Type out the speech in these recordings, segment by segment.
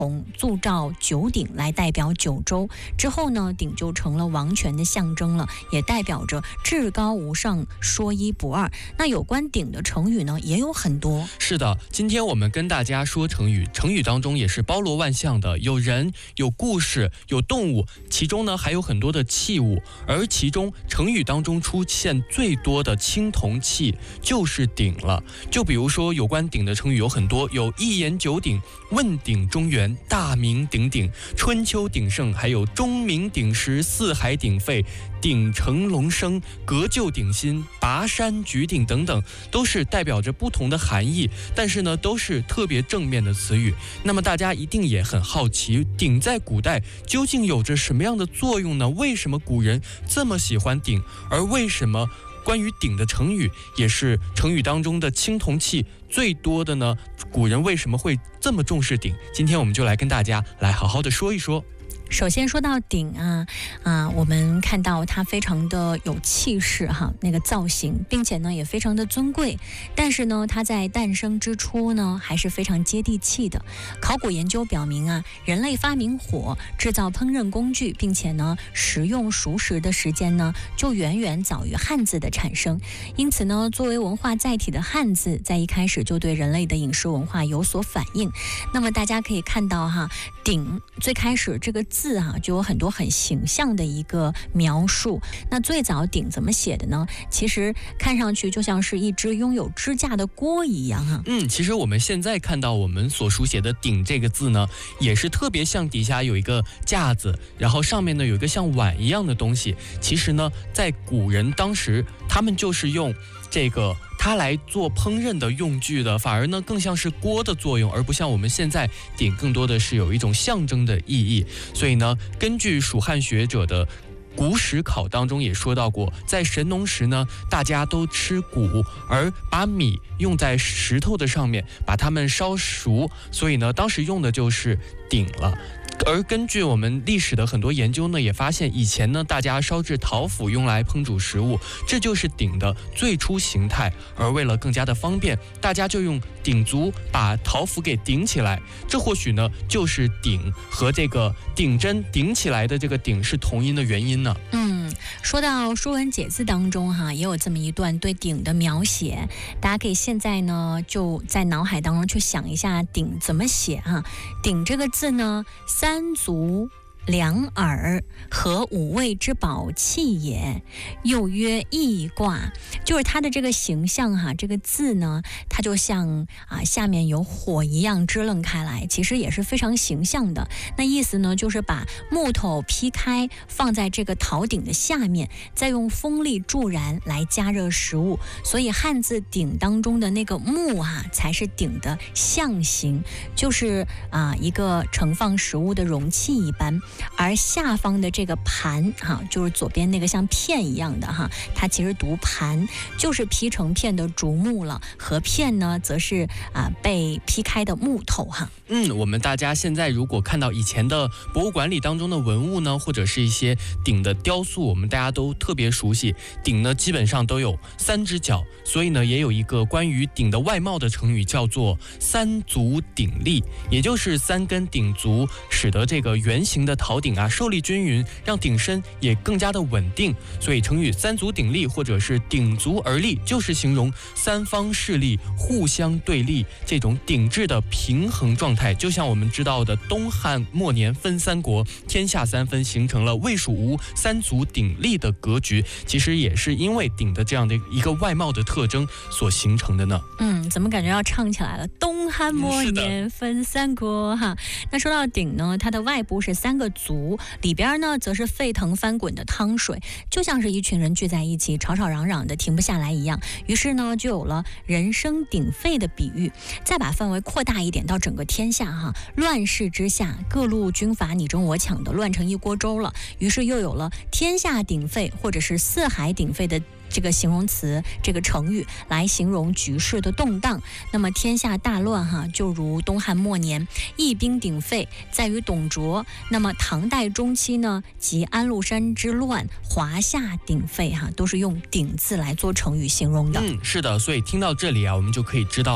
铜铸造九鼎来代表九州。之后呢，鼎就成了王权的象征了，也代表着至高无上、说一不二。那有关鼎的成语呢，也有很多。 是的，今天我们跟大家说成语，成语当中也是包罗万象的，有人、有故事、有动物，其中呢还有很多的器物，而其中成语当中出现最多的青铜器就是鼎了。就比如说有关鼎的成语有很多，有一言九鼎、问鼎中原、大名鼎鼎、春秋鼎盛，还有钟鸣鼎食、四海鼎沸、鼎成龙生、革旧鼎新、拔山举鼎等等，都是代表着不同的含义，但是呢都是特别正面的词语。那么大家一定也很好奇，鼎在古代究竟有着什么样的作用呢？为什么古人这么喜欢鼎？而为什么关于鼎的成语也是成语当中的青铜器最多的呢？古人为什么会这么重视鼎？今天我们就来跟大家来好好的说一说。 首先说到鼎我们看到它非常的有气势那个造型，并且呢也非常的尊贵。但是呢，它在诞生之初呢还是非常接地气的。考古研究表明人类发明火、制造烹饪工具，并且呢食用熟食的时间呢就远远早于汉字的产生。因此呢，作为文化载体的汉字，在一开始就对人类的饮食文化有所反应。那么大家可以看到鼎最开始这个字就有很多很形象的一个描述。那最早鼎怎么写的呢？其实看上去就像是一只拥有支架的锅一样其实我们现在看到我们所书写的鼎这个字呢，也是特别像底下有一个架子，然后上面呢有一个像碗一样的东西。其实呢，在古人当时，他们就是用这个它来做烹饪的用具的，反而呢更像是锅的作用，而不像我们现在鼎更多的是有一种象征的意义。所以呢，根据蜀汉学者的古史考当中也说到过，在神农时呢，大家都吃谷，而把米用在石头的上面，把它们烧熟，所以呢，当时用的就是鼎了。而根据我们历史的很多研究呢，也发现以前呢，大家烧制陶釜用来烹煮食物，这就是鼎的最初形态。而为了更加的方便，大家就用鼎足把陶釜给顶起来，这或许呢就是鼎和这个顶针顶起来的这个鼎是同音的原因呢。 说到《说文解字》当中也有这么一段对鼎的描写，大家可以现在呢就在脑海当中去想一下鼎怎么写鼎这个字呢，三足两耳，合五味之宝器也，又曰易卦。就是它的这个形象这个字呢，它就像下面有火一样支棱开来，其实也是非常形象的。那意思呢，就是把木头劈开，放在这个陶鼎的下面，再用风力助燃来加热食物。所以汉字鼎当中的那个木才是鼎的象形，就是一个盛放食物的容器一般。而下方的这个盘就是左边那个像片一样的它其实读盘，就是劈成片的竹木了，和片呢则是被劈开的木头我们大家现在如果看到以前的博物馆里当中的文物呢，或者是一些鼎的雕塑，我们大家都特别熟悉。鼎呢基本上都有三只脚，所以呢也有一个关于鼎的外貌的成语叫做三足鼎立，也就是三根鼎足使得这个圆形的陶鼎受力均匀，让鼎身也更加的稳定。所以成语三足鼎立或者是鼎足而立，就是形容三方势力互相对立，这种鼎质的平衡状态。就像我们知道的东汉末年分三国，天下三分，形成了魏蜀吴三足鼎立的格局，其实也是因为鼎的这样的一个外貌的特征所形成的呢。 怎么感觉要唱起来了？东汉末年分三国那说到鼎呢，它的外部是三个足，里边呢则是沸腾翻滚的汤水，就像是一群人聚在一起吵吵嚷嚷的停不下来一样。于是呢就有了人声鼎沸的比喻。再把范围扩大一点到整个天下乱世之下，各路军阀你争我抢的乱成一锅粥了，于是又有了天下鼎沸或者是四海鼎沸的这个形容词，这个成语来形容局势的动荡。那么天下大乱就如东汉末年一兵鼎沸，在于董卓。那么唐代中期呢，即安禄山之乱，华夏鼎沸都是用鼎字来做成语形容的。 是的，所以听到这里我们就可以知道了，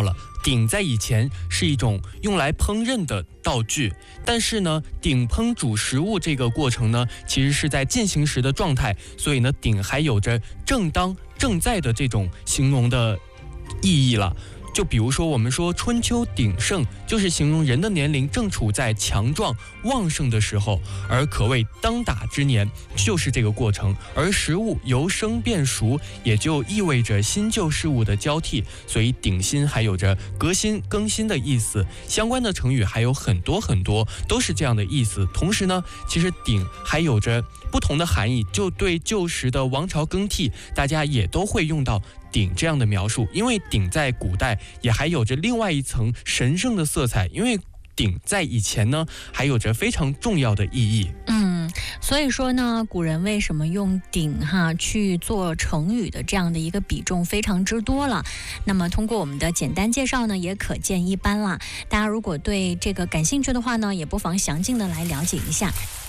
鼎在以前是一种用来烹饪的道具，但是呢，鼎烹煮食物这个过程呢，其实是在进行时的状态，所以呢，鼎还有着正当正在的这种形容的意义了。就比如说我们说春秋鼎盛，就是形容人的年龄正处在强壮旺盛的时候，而可谓当打之年，就是这个过程。而食物由生变熟，也就意味着新旧事物的交替，所以鼎新还有着革新更新的意思。相关的成语还有很多很多，都是这样的意思。同时呢，其实鼎还有着不同的含义，就对旧时的王朝更替，大家也都会用到鼎这样的描述，因为鼎在古代也还有着另外一层神圣的色彩，因为鼎在以前呢还有着非常重要的意义。 所以说呢，古人为什么用鼎去做成语的这样的一个比重非常之多了。那么通过我们的简单介绍呢，也可见一斑啦。大家如果对这个感兴趣的话呢，也不妨详尽的来了解一下。